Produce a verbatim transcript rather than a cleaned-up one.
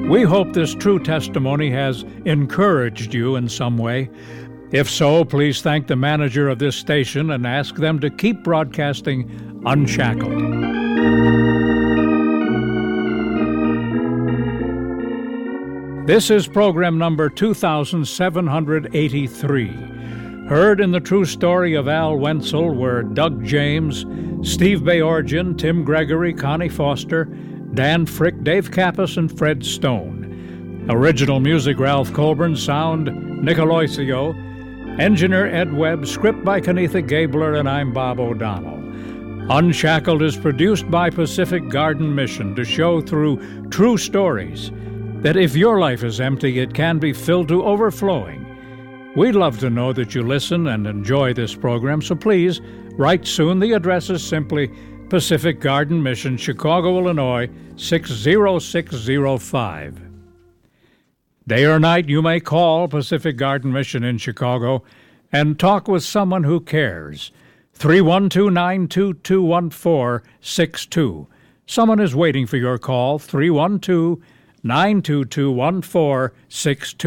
We hope this true testimony has encouraged you in some way. If so, please thank the manager of this station and ask them to keep broadcasting unshackled. This is program number two thousand seven hundred eighty-three. Heard in the true story of Al Wenzel were Doug James, Steve Bayorgian, Tim Gregory, Connie Foster, Dan Frick, Dave Kappas, and Fred Stone. Original music Ralph Colburn, sound Nicoloisio, engineer Ed Webb, script by Kenetha Gabler, and I'm Bob O'Donnell. Unshackled is produced by Pacific Garden Mission to show through true stories that if your life is empty, it can be filled to overflowing. We'd love to know that you listen and enjoy this program, so please write soon. The address is simply Pacific Garden Mission, Chicago, Illinois, six zero six zero five. Day or night, you may call Pacific Garden Mission in Chicago and talk with someone who cares. three one two, nine two two, one four six two. Someone is waiting for your call, three one two, nine two two, one four six two.